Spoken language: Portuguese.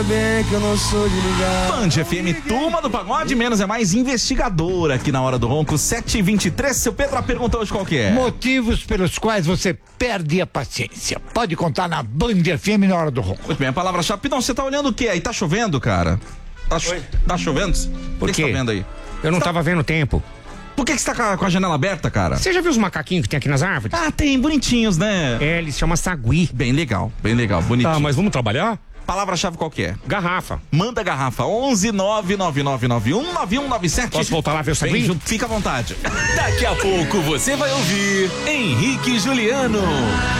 Ainda bem que eu não sou de ligar. Band FM, turma do pagode, menos é mais investigadora aqui na Hora do Ronco, 7h23. Seu Pedro, a pergunta hoje qual que é? Motivos pelos quais você perde a paciência. Pode contar na Band FM na Hora do Ronco. Muito bem, a palavra-chave. Pidão, você tá olhando o quê aí? Tá chovendo, cara? Tá chovendo? Por O que quê? você tá vendo aí? Eu não tava vendo o tempo. Por que você tá com a janela aberta, cara? Você já viu os macaquinhos que tem aqui nas árvores? Ah, tem, bonitinhos, né? É, eles chamam sagui. Bem legal, bonitinho. Tá, mas vamos trabalhar? Palavra-chave qual que é? Garrafa. Manda garrafa, 11-99991-9197. Posso voltar lá ver o sagui? Bem, fica à vontade. Daqui a pouco você vai ouvir Henrique e Juliano.